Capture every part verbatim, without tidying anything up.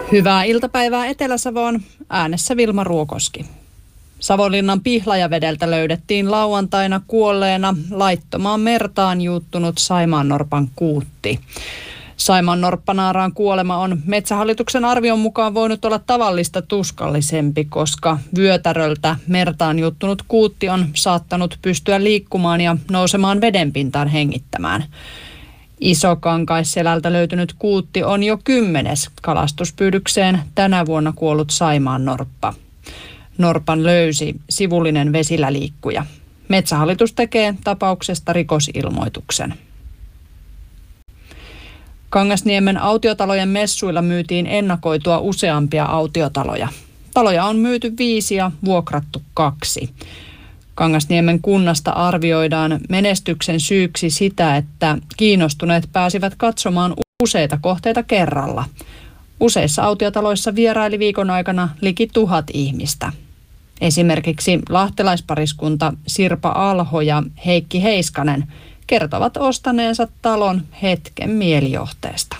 Hyvää iltapäivää Etelä-Savoon, äänessä Vilma Ruokoski. Savonlinnan Pihlajavedeltä löydettiin lauantaina kuolleena laittomaan mertaan juuttunut saimaannorpan kuutti. Saimaannorppanaaraan kuolema on Metsähallituksen arvion mukaan voinut olla tavallista tuskallisempi, koska vyötäröltä mertaan juuttunut kuutti on saattanut pystyä liikkumaan ja nousemaan vedenpintaan hengittämään. Isokankaisselältä löytynyt kuutti on jo kymmenes kalastuspyydykseen tänä vuonna kuollut saimaannorppa. Norpan löysi sivullinen vesiläliikkuja. Metsähallitus tekee tapauksesta rikosilmoituksen. Kangasniemen autiotalojen messuilla myytiin ennakoitua useampia autiotaloja. Taloja on myyty viisi ja vuokrattu kaksi. Kangasniemen kunnasta arvioidaan menestyksen syyksi sitä, että kiinnostuneet pääsivät katsomaan useita kohteita kerralla. Useissa autiotaloissa vieraili viikon aikana liki tuhat ihmistä. Esimerkiksi lahtelaispariskunta Sirpa Alho ja Heikki Heiskanen kertovat ostaneensa talon hetken mielijohteesta.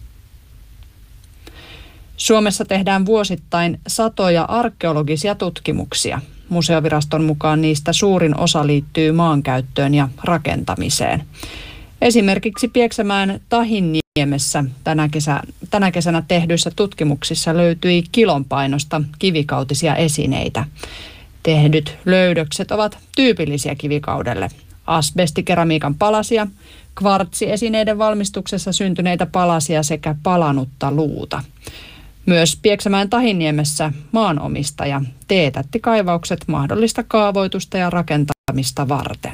Suomessa tehdään vuosittain satoja arkeologisia tutkimuksia. Museoviraston mukaan niistä suurin osa liittyy maankäyttöön ja rakentamiseen. Esimerkiksi Pieksämäen Tahinniemessä tänä, kesä, tänä kesänä tehdyissä tutkimuksissa löytyi kilon painosta kivikautisia esineitä. Tehdyt löydökset ovat tyypillisiä kivikaudelle. Asbestikeramiikan palasia, kvartsiesineiden valmistuksessa syntyneitä palasia sekä palanutta luuta. Myös Pieksämäen Tahinniemessä maanomistaja teetätti kaivaukset mahdollista kaavoitusta ja rakentamista varten.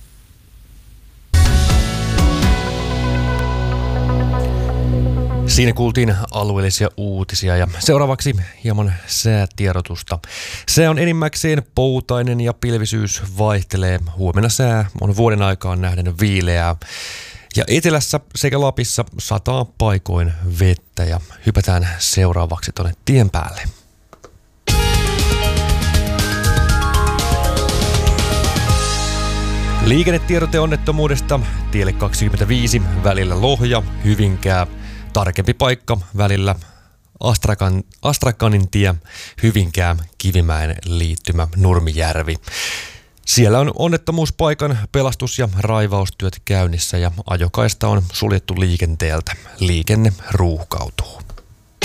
Siinä kuultiin alueellisia uutisia ja seuraavaksi hieman säätiedotusta. Sää on enimmäkseen poutainen ja pilvisyys vaihtelee. Huomenna sää on vuoden aikaan nähden viileää. Ja etelässä sekä Lapissa sataa paikoin vettä ja hypätään seuraavaksi tuonne tien päälle. Liikennetiedote onnettomuudesta tielle kaksikymmentäviisi välillä Lohja, Hyvinkää. Tarkempi paikka välillä Astrakan, Astrakanin tie, Hyvinkää, Kivimäen liittymä Nurmijärvi. Siellä on onnettomuuspaikan pelastus- ja raivaustyöt käynnissä ja ajokaista on suljettu liikenteeltä. Liikenne ruuhkautuu.